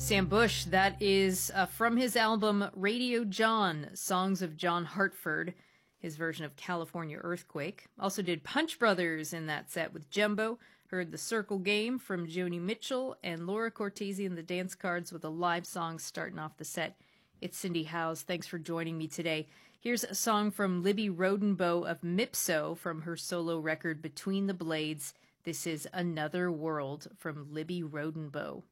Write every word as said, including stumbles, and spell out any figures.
Sam Bush, that is uh, from his album Radio John, Songs of John Hartford, his version of California Earthquake. Also did Punch Brothers in that set with Jumbo. Heard The Circle Game from Joni Mitchell, and Laura Cortese and the Dance Cards with a live song starting off the set. It's Cindy Howes. Thanks for joining me today. Here's a song from Libby Rodenboe of Mipso from her solo record Between the Blades. This is Another World from Libby Rodenboe.